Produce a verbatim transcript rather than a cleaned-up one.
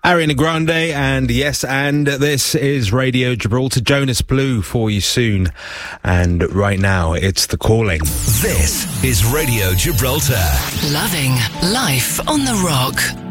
Ariana Grande, and yes, and this is Radio Gibraltar. Jonas Blue for you soon. And right now, it's The Calling. This is Radio Gibraltar. Loving life on the rock.